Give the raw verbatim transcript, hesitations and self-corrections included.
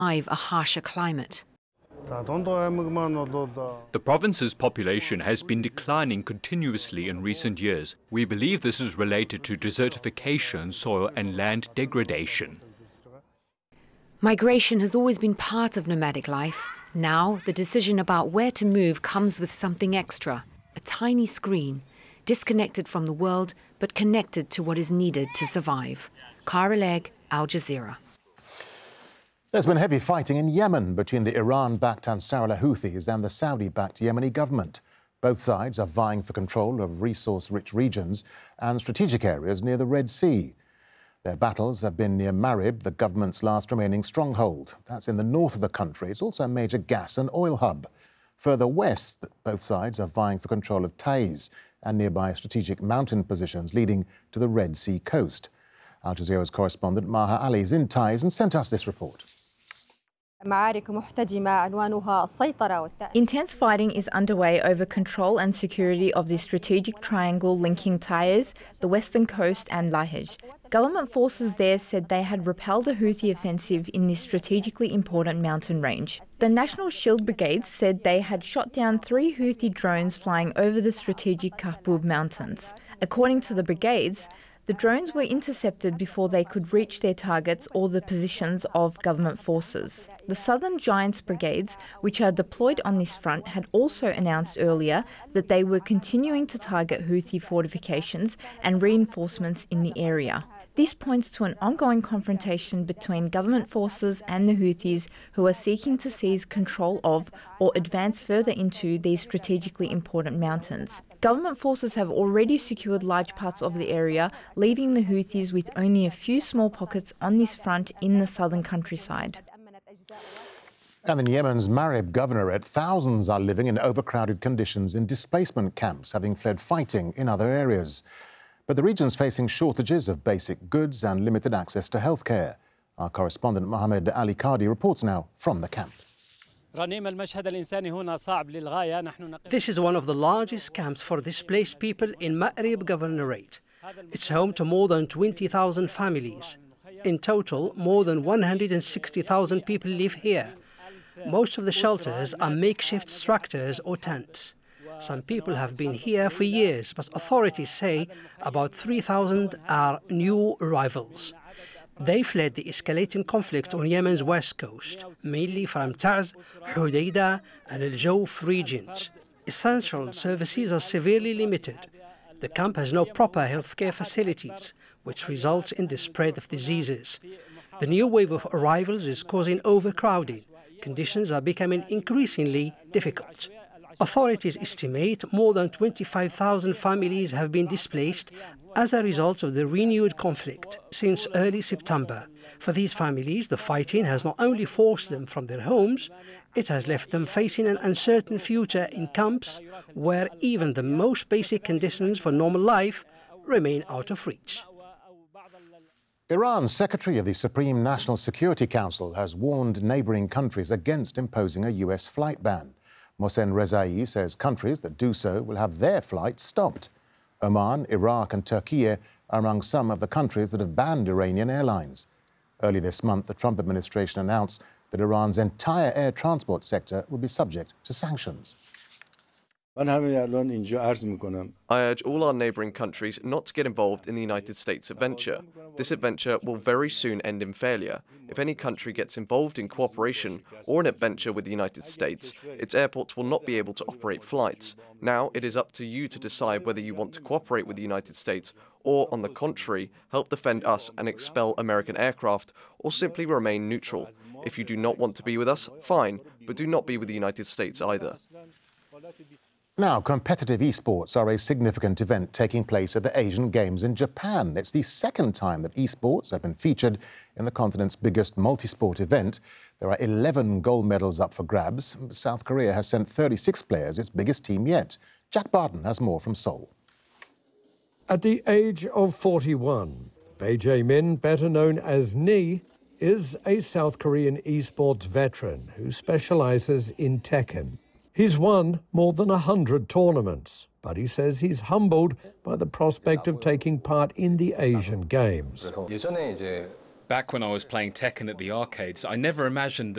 survive a harsher climate. The province's population has been declining continuously in recent years. We believe this is related to desertification, soil and land degradation. Migration has always been part of nomadic life. Now, the decision about where to move comes with something extra, a tiny screen, disconnected from the world, but connected to what is needed to survive. Cara Legg, Al Jazeera. There's been heavy fighting in Yemen between the Iran-backed Ansarullah Houthis and the Saudi-backed Yemeni government. Both sides are vying for control of resource-rich regions and strategic areas near the Red Sea. Their battles have been near Marib, the government's last remaining stronghold. That's in the north of the country. It's also a major gas and oil hub. Further west, both sides are vying for control of Taiz and nearby strategic mountain positions leading to the Red Sea coast. Al Jazeera's correspondent Maha Ali is in Taiz and sent us this report. Intense fighting is underway over control and security of the strategic triangle linking Taiz, the western coast and Lahej. Government forces there said they had repelled a Houthi offensive in this strategically important mountain range. The National Shield Brigade said they had shot down three Houthi drones flying over the strategic Kahbub mountains. According to the brigades, the drones were intercepted before they could reach their targets or the positions of government forces. The Southern Giants brigades, which are deployed on this front, had also announced earlier that they were continuing to target Houthi fortifications and reinforcements in the area. This points to an ongoing confrontation between government forces and the Houthis, who are seeking to seize control of or advance further into these strategically important mountains. Government forces have already secured large parts of the area, leaving the Houthis with only a few small pockets on this front in the southern countryside. And in Yemen's Marib governorate, thousands are living in overcrowded conditions in displacement camps, having fled fighting in other areas. But the region's facing shortages of basic goods and limited access to healthcare. Our correspondent Mohammed Ali Qadi reports now from the camp. This is one of the largest camps for displaced people in Ma'rib Governorate. It's home to more than twenty thousand families. In total, more than one hundred sixty thousand people live here. Most of the shelters are makeshift structures or tents. Some people have been here for years, but authorities say about three thousand are new arrivals. They fled the escalating conflict on Yemen's west coast, mainly from Taiz, Hudaydah and Al Jawf regions. Essential services are severely limited. The camp has no proper healthcare facilities, which results in the spread of diseases. The new wave of arrivals is causing overcrowding. Conditions are becoming increasingly difficult. Authorities estimate more than twenty-five thousand families have been displaced as a result of the renewed conflict since early September. For these families, the fighting has not only forced them from their homes, it has left them facing an uncertain future in camps where even the most basic conditions for normal life remain out of reach. Iran's Secretary of the Supreme National Security Council has warned neighbouring countries against imposing a U S flight ban. Mohsen Rezai says countries that do so will have their flights stopped. Oman, Iraq and Turkey are among some of the countries that have banned Iranian airlines. Early this month, the Trump administration announced that Iran's entire air transport sector would be subject to sanctions. I urge all our neighbouring countries not to get involved in the United States adventure. This adventure will very soon end in failure. If any country gets involved in cooperation or an adventure with the United States, its airports will not be able to operate flights. Now it is up to you to decide whether you want to cooperate with the United States or, on the contrary, help defend us and expel American aircraft, or simply remain neutral. If you do not want to be with us, fine, but do not be with the United States either. Now, competitive esports are a significant event taking place at the Asian Games in Japan. It's the second time that esports have been featured in the continent's biggest multi-sport event. There are eleven gold medals up for grabs. South Korea has sent thirty-six players, its biggest team yet. Jack Barton has more from Seoul. At the age of forty-one, Bae Jae-min, better known as Ni, is a South Korean esports veteran who specialises in Tekken. He's won more than one hundred tournaments, but he says he's humbled by the prospect of taking part in the Asian Games. Back when I was playing Tekken at the arcades, I never imagined